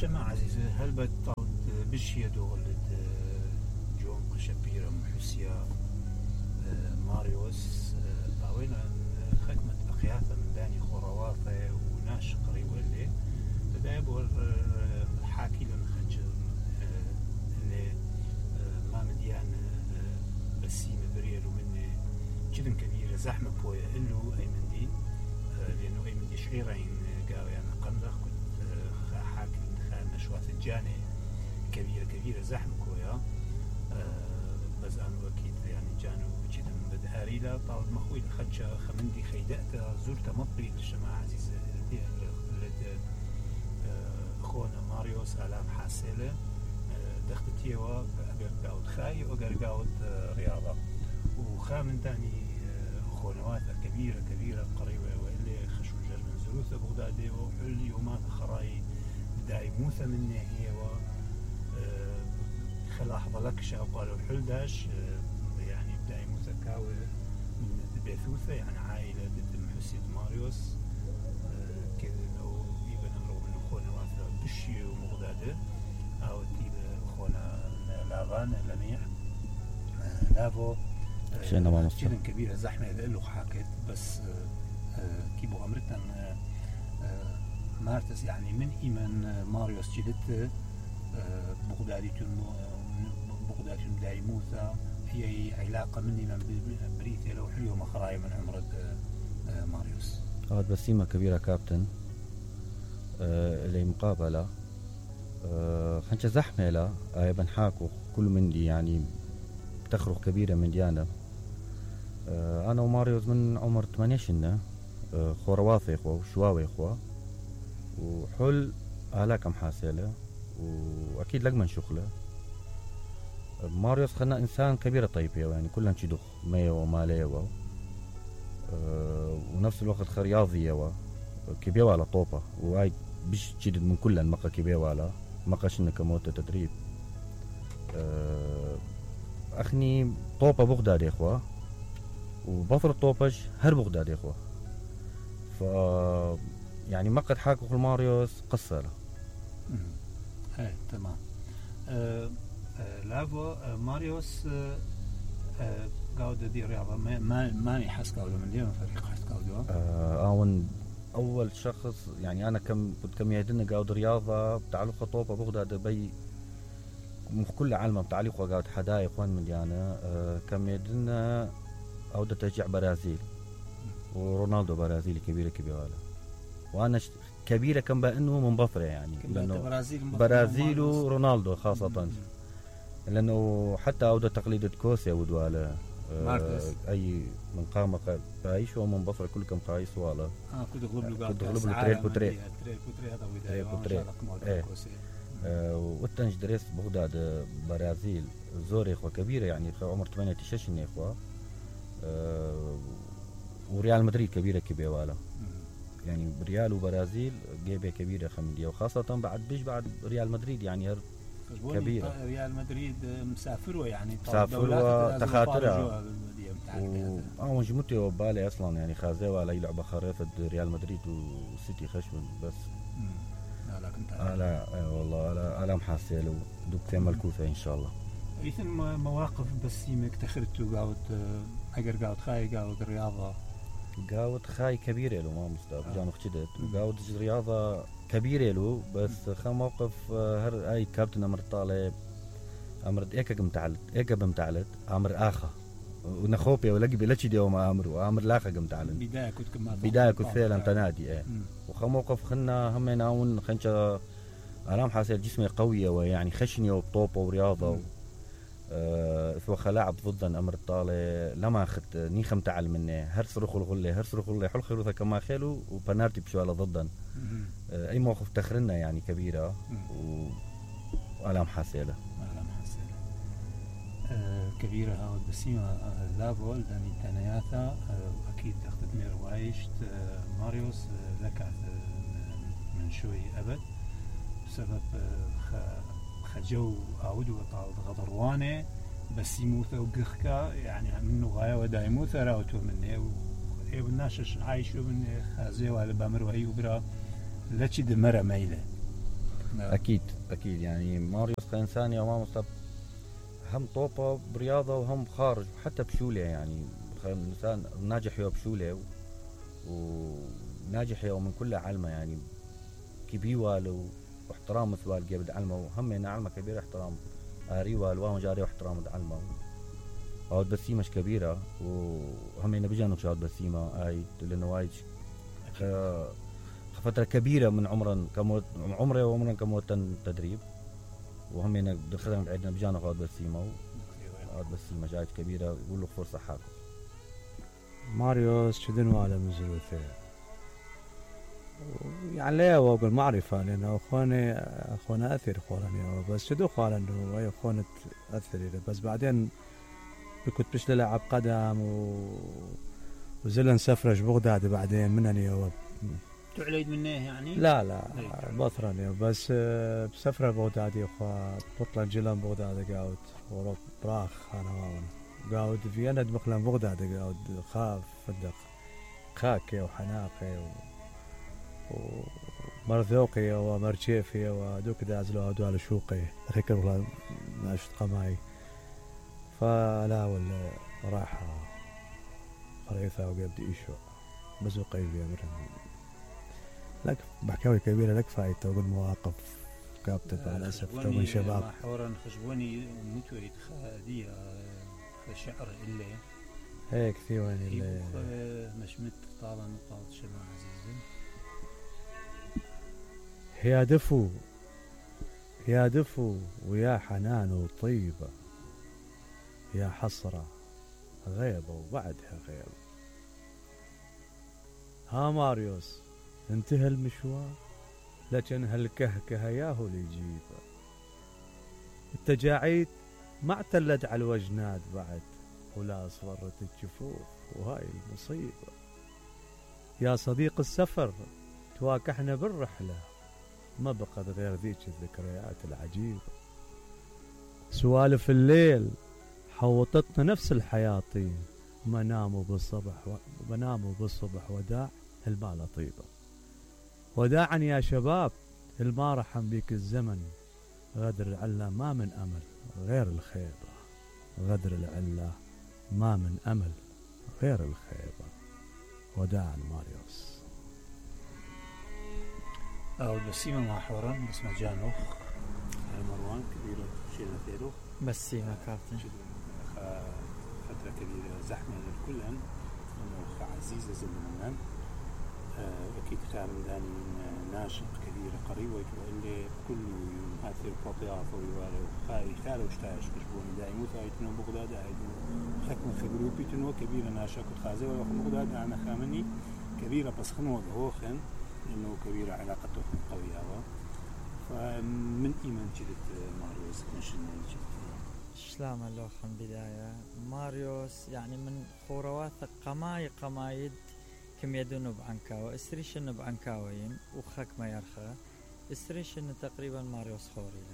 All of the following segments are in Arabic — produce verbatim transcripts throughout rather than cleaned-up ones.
شما عزيزة هل بتطاود بشي دولة جون شبيرة محسيا ماريوس باوينا ختمة بقياتا من داني خرواطة وناش قريب اللي بدأ يبور حاكي لنا خنجر اللي ما مديان بسيمة بريالو مني جدا كبيرة زحمة بويا إلو أي من دي لأنه أي من دي شعيرين قاوي أنا قمدخ كنت حاكي لنا نشوات الجاني كبيرة كبيرة زحمة كويا بس أنا أكيد يعني جانو جدا بدهاري لا طال مخوي خدشة خمندي خيدأت زرت مطري للشماعة عزيزة اللي أخونا ماريوس آلام حاسلة دختتيوا أقرقاود خاي وأقرقاود رياضة وخامن داني أخونواتا كبيرة كبيرة قريبة وإلي خشو جر من زروثة بغدادي وحل يومات خراي داي موثة مني هي و خلاحظة لكشة وقالوا حل داش يعني بداي موثة كاوة من بيثوثة يعني عائلة ضد محسية ماريوس كذا لو يبنى نروح من أخونواتا بشي ومغدادي أو تيبا أخونا لاغان لميع لافو جدا كبيرة زحمة إذا له حاكت بس كيبو أمرتنا مارتس يعني من إيمان ماريوس جدت بغدادي بغدادي داي موسى هي علاقة مني من بريتي لو حليو مخراي من عمر ماريوس هذا بسيمة كبيرة كابتن اللي مقابلة خنشة زحمة لا أيضا حاكو كل من دي يعني تخرج كبيرة من ديانا أنا وماريوس من عمر ثمانية سنة خورواثي إخوة وشواوي إخوة وحل هلاكم حاسلة وأكيد لقمن شغلة ماريوس خلنا إنسان كبيرة طيبة يعني كلنا نشدخ مية ومالية ونفس الوقت خرياضية كبيرة على طوبة وهاي بش جدد من كلن مقا كبيرة على مقا شنة كموتة تدريب أخني طوبة بغداد يا إخوة وبفر طوبج هر بغداد يا إخوة ف يعني ما قد حاكوا ماريوس قصة له ايه تمام آه آه لافو آه ماريوس آه آه قاودة دي رياضة ما ما ماني حس قاودة من اليوم فريق حس قاودة آه أون أول شخص يعني أنا كم كنت كم يهدنا قاودة رياضة بتعلق طوبة بغداد بي من كل عالم بتعليق وقاعد حدائق وين مليانة أه كم يدنا عودة تشجيع برازيل ورونالدو برازيلي كبيرة كبيرة وأنا كبيرة كم بأنه من بفرة يعني لأنه برازيل ورونالدو خاصة مم. لأنه حتى عودة تقليد كوسيا ودواله أه أي من قامة قايش ومن بفرة كل كم قايس والا آه كنت غلب له كنت غلب له تريل بوتري تريل بوتري هذا ويداي بوتري أه وتنج درس بغداد برازيل زور إخوة كبيرة يعني عمر ثمانية تشاشن إخوة أه وريال مدريد كبيرة كبيرة والا يعني ريال وبرازيل جيبة كبيرة خمدية وخاصة بعد بيش بعد ريال مدريد يعني كبيرة ريال مدريد مسافروا يعني مسافروا تخاطرها اه جمتي وبالي اصلا يعني خازوا على لعبة خريطة ريال مدريد وسيتي خشمن بس لا كنت لا اي والله على على محاسيل ودوك في ملكوثة ان شاء الله ايثن مواقف بس يمك تخرتو قاود اجر قاود خاي قاود رياضة قاود خاي كبيرة له ما مستوى جانو خشدت وقاود رياضة كبيرة له بس خا موقف هر اي كابتن امر طالب امر ايكا قمتعلت ايكا بمتعلت امر اخا ونخوبي ولقبي لتش ديوم امر وامر لاخا قمتعلت بداية كنت كما بداية كنت فعلا تنادي ايه وخا موقف خلنا هم ناون خنشا الام حاسل جسمي قوية ويعني خشنية وبطوبة ورياضة أه وخلاعب ضدن امر الطالة لما اخذت نيخم تعل مني هرس رخل غلي هرس رخل غلي حل خيروثا كما خيلو وبنارتي بشواله ضدن أه اي موقف تخرنا يعني كبيرة والام حاسلة الام حاسلة أه كبيرة هاو بسيمة لافو لاني تانياتا أه اكيد اخذت مير وايشت أه ماريوس أه لكعت من شوي ابد بسبب أه خجو أعودوا طال غضروانه بس يموت وقخكا يعني منه غاية ودا يموت راوتو منه وإيه والناس عايشوا من خازي وعلى بامر وهي وبرا لتشد مرة ميلة اكيد اكيد يعني ماريوس كإنسان يا ما مصاب هم طوبة برياضة وهم خارج وحتى بشولة يعني إنسان ناجح يا بشولة وناجح يا من كل علمه يعني كبيوال واحترام مثوال جيب علمه وهم إن علمه كبير احترام ريوال ومجاري واحترام علمه عود بسيمة كبيرة وهم إن بيجانو شاد بسيمة أي لأنه وايد فترة كبيرة من عمرا كموت عمره وعمرا كموت تدريب وهم إن دخلنا بعدنا بيجانو عود بسيمة عود بسيمة جايت كبيرة يقولوا فرصة حاكم ماريوس شدنوا على مزروثه يعني لا وقول معرفة لأنه أخواني أخونا أثر أخواني بس شدوا خال إنه أي أخوانة أثر بس بعدين كنت بشل لعب قدم و وزلن سفرش بغداد بعدين منني تعليد منه يعني لا لا بطرني بس بسفرة بغداد أخوة بطلع جلن بغداد قاعد ورب براخ أنا واون قاعد في أنا دمخلن بغداد قاعد خاف فدق خاكي وحناقي و ومرذوقي ومرشيفي ودوك دازلو هدول شوقي أخي كربلا ناشط قماي فلا ولا راح خريطة وقبدي إيشو بزوقي بي أمرهم لك بحكاوي كبيرة لك فايت وقل مواقف كابتت على الأسف من شباب حورا خشبوني متوريد خادية شعر اللي هيك ثيواني اللي مش مت طالع نقاط شباب عزيزي يا دفو يا دفو ويا حنان وطيبة يا حسرة غيبة وبعدها غيبة ها ماريوس انتهى المشوار لكن هالكهكه ياهو اللي يجيبه التجاعيد ما اعتلت على الوجنات بعد ولا اصفرت الجفوف وهاي المصيبة يا صديق السفر تواكحنا بالرحلة ما بقت غير ذيك الذكريات العجيبة سوالف الليل حوطتنا نفس الحياطين ما ناموا بالصبح و... ما ناموا بالصبح وداع المال طيبة وداعا يا شباب الما رحم بيك الزمن غدر العلا ما من أمل غير الخيبة غدر العلا ما من أمل غير الخيبة وداعا ماريوس أو البسيمة مع حوران اسمه جانوخ مروان كبيرة شيلنا ثيرو بسيمة كابتن فترة كبيرة زحمة للكلن أخ عزيزة زلمنا أكيد كان داني ناشط كبيرة قريبة اللي كل يوم هاتي البطيئة ويوالي وخاري خاري وشتاش كشبوني دائما ثايتنا بغداد عيدنا خكم في جروبي تنو كبيرة ناشط خازي ويوخم بغداد أنا خامني كبيرة بس خنوة هوخن إنه كبيرة علاقته قوية فمن إيمان جلت ماريوس كنشن جلت شلام اللوخن بداية ماريوس يعني من خوروات قماي قمايد كم يدون بعنكاوة استريشن بعنكاوين وخك ما يرخى استريشن تقريبا ماريوس خوريلا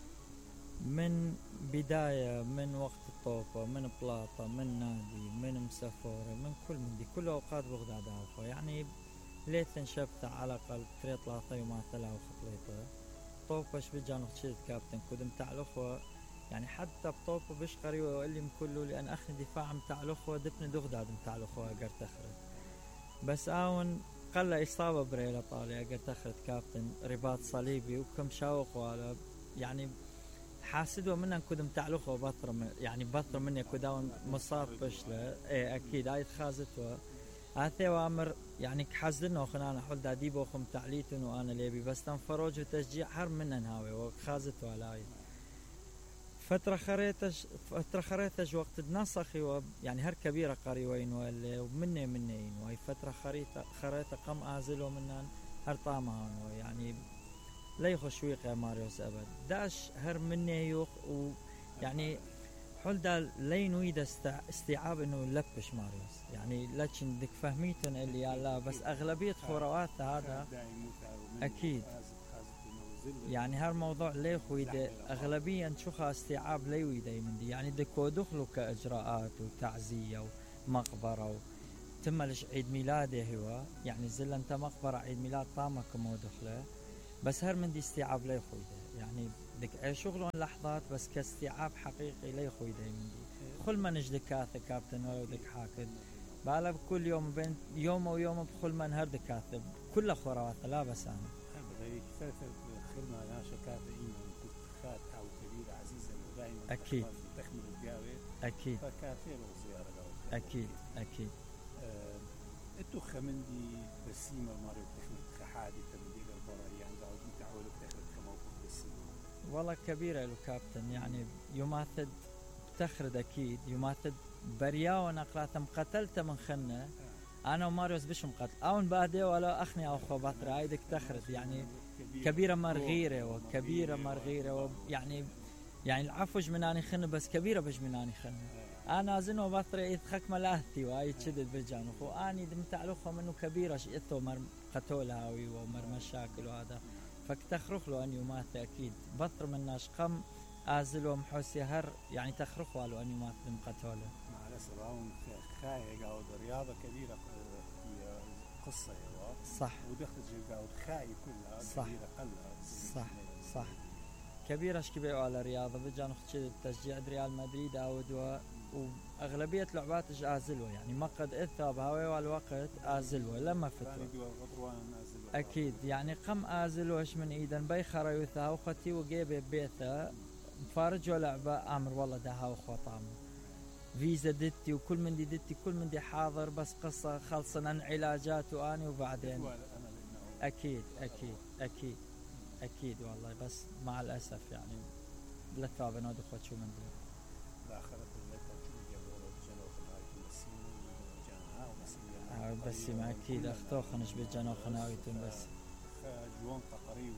من بداية من وقت الطوفة من بلاطة من نادي من مسافورة من كل من دي كل أوقات بغداد عوفة يعني ليتن شفت على الأقل تريط لاطي وما تلاو خطليطة طوفة شبجان وخشيت كابتن كودم تعلقوا يعني حتى بطوفة بشقري وقال لي مكله لأن أخي دفاع متاع الأخوة دفن دغداد متاع الأخوة قرت أخرت بس آون قل إصابة بريلة طالية قرت أخرت كابتن رباط صليبي وكم شاوق ولا يعني حاسدوا منا كودم متاع الأخوة بطر من يعني بطر مني كوداون مصاب بشلة إيه أكيد هاي تخازتوا هاثي وامر يعني كحزدنا وخنا حول داديب وخم تعليتن وأنا ليبي بس تنفرج وتشجيع حر منا نهاوي وخازتوا على فترة خريتش فترة خريتش وقت نصخي يعني هر كبيرة قريوين ولا ومني منين وهي فترة خريطة خريطة قم أعزله منن هر طامهان يعني لا يخش ويق يا ماريوس أبد داش هر مني يوق ويعني حول دا لين ويدا استيعاب إنه لبش ماريوس يعني لكن دك فهميتن اللي يلا بس أغلبية خوروات هذا أكيد يعني هالموضوع ليه خويده أغلبيا شوخها استيعاب ليه ويده من دي يعني دكو دخلوا كإجراءات وتعزية ومقبرة تملش عيد ميلاده هو يعني زل انت مقبرة عيد ميلاد طامة كمو دخله بس هر من دي استيعاب لا يخويده يعني دك اي شغلون لحظات بس كاستيعاب حقيقي لا يخويده من دي خل ما نجد كاثة كابتن ولو دك حاكد بالا بكل يوم بين يوم ويوم بخل ما نهر دكاثة كلها خرافات لا بس انا هذا كثافة خدمة ناشا كاثة إيمان تخات أو كبيرة عزيزة ودائما أكيد تخمل الجاوي أكيد فكافية وزيارة أكيد أكيد التوخ من دي بسيمة ماريو تخمل خحادي تمديد البرايا عند عود متعولك تخرج كموقف بسيمة والله كبيرة له كابتن يعني يماثل تخرد أكيد يماثل بريا ونقلاتهم قتلت من خنة أنا وماريوس بش مقتل أو بعدي ولا أخني أو خبط رايدك تخرد يعني كبيرة مرغيرة وكبيرة مرغيرة يعني يعني العفوش مناني خنة بس كبيرة بش مناني خنة أنا أظن وبطري يتخك ملاهتي وأي تشدد بالجانب وأني دمت علوخه منه كبيرة شئته مر قتولها ومر مشاكل وهذا فكتخرخ له أن يماثل أكيد بطر من ناش قم أزل ومحوسي هر يعني تخرخ له أن يماثل مقتوله مع الأسف هون خاية قاود رياضة كبيرة هي قصة يوا صح ودخلت قاود خاية كلها صح كبيرة قلها صح صح كبيرة شكبيرة على رياضة بجان خشيد تشجيع ريال مدريد أود و وأغلبية لعبات إيش أزلوا يعني ما قد إثاب هواي والوقت أزلوا لما فترة أكيد يعني قم أزلوا إيش من إيدن بيخرا يثا وختي وجيب بيثا فارج لعبة أمر والله ده وخطام فيزا دتي وكل من دي دتي كل من دي حاضر بس قصة خلصنا علاجات وأني وبعدين أكيد أكيد أكيد أكيد والله بس مع الأسف يعني لا ثاب أنا دخلت شو من دي بس ما أكيد أختو خنش بجنا خناويتون بس جوان قطري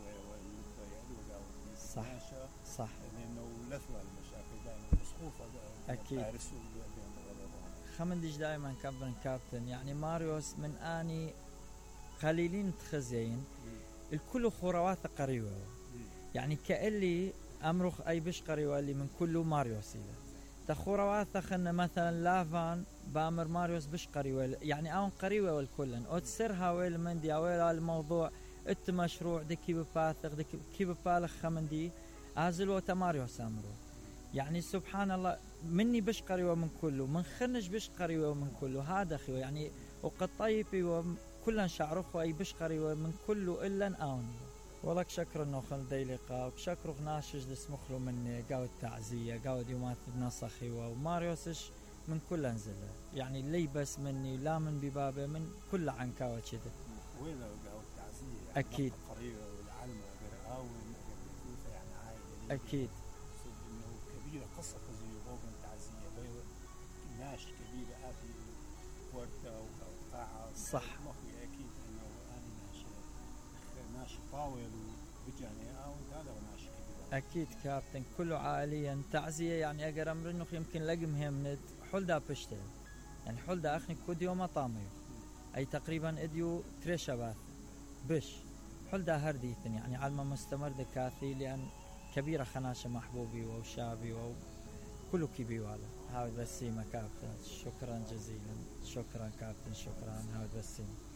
صح صح لأنه لثوة المشاكل دائما مسخوفة أكيد خمن ديش دائما كابتن كابتن يعني ماريوس من آني قليلين تخزين الكل خروات قريبة يعني كألي أمرخ أي بش قريبة اللي من كله ماريوس إذا تخروات خلنا مثلا لافان بامر ماريوس بش قريبة يعني أون قريبة والكلن أو تسرها ويل من دي أويل الموضوع إت مشروع دي كيف باثق دي كيف بالخ خمن دي أزلوا تماريوس أمره يعني سبحان الله مني بش قريبة من كله من خنش بش قريبة من كله هذا خيو يعني وقد طيبي وكلن شعرخ أي بش قريبة من كله إلا أون ولك شكر إنه خل دي لقاء وشكر ناشج دسمخلو مني قاود تعزية قاود يومات بنصخي وماريوسش من كل انزله يعني لي بس مني لا من ببابه من كل عنكاوة كذا وين قاود تعزية أكيد قريبة والعلمة برقاون يعني عائلة أكيد إنه كبيرة قصة خزي وغوغن تعزية بيو ناش كبيرة آتي ورده وقاعة صح مخي أكيد إنه أنا ناش ناش طاول وبجاني أو هذا ناش كبيرة أكيد كابتن كله عائليا تعزية يعني أقر أمر إنه يمكن لقم همنت حول دا بشته يعني حول دا أخني كوديو ما طاميو أي تقريبا إديو تريشابات بش حول دا هرديثن يعني علما مستمر دكاثي لأن كبيرة خناشة محبوبي وشابي وكله كبي والا هاو بسيمة كابتن شكرا جزيلا شكرا كابتن شكرا هاو بسيمة